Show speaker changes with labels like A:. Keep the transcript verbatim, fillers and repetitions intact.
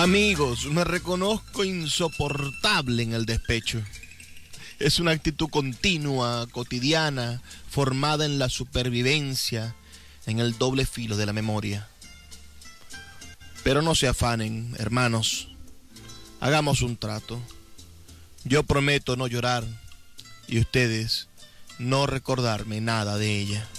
A: Amigos, me reconozco insoportable en el despecho. Es una actitud continua, cotidiana, formada en la supervivencia, en el doble filo de la memoria. Pero no se afanen, hermanos. Hagamos un trato. Yo prometo no llorar y ustedes no recordarme nada de ella.